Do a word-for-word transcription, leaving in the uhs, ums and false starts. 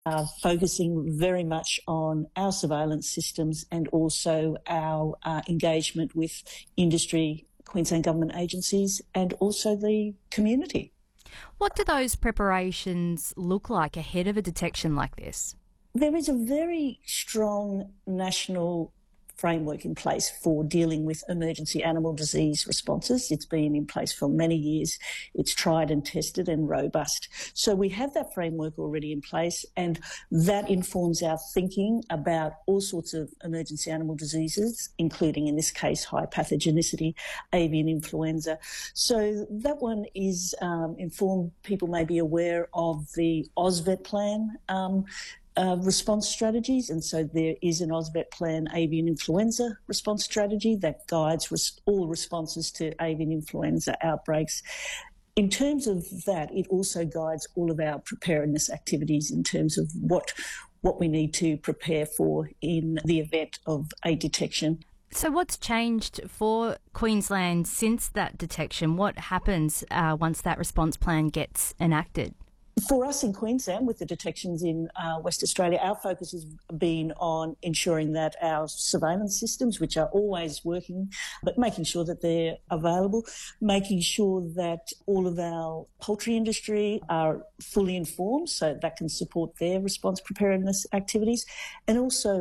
are focusing very much on our surveillance systems and also our uh, engagement with industry, Queensland government agencies and also the community. What do those preparations look like ahead of a detection like this? There is a very strong national framework in place for dealing with emergency animal disease responses. It's been in place for many years. It's tried and tested and robust. So we have that framework already in place, and that informs our thinking about all sorts of emergency animal diseases, including, in this case, high pathogenicity, avian influenza. So that one is um, informed. People may be aware of the AusVet plan um, Uh, response strategies, and so there is an AusVet plan avian influenza response strategy that guides res- all responses to avian influenza outbreaks. In terms of that, it also guides all of our preparedness activities in terms of what what we need to prepare for in the event of a detection. So what's changed for Queensland since that detection? What happens uh, once that response plan gets enacted? For us in Queensland, with the detections in uh, West Australia, our focus has been on ensuring that our surveillance systems, which are always working, but making sure that they're available, making sure that all of our poultry industry are fully informed so that can support their response preparedness activities, and also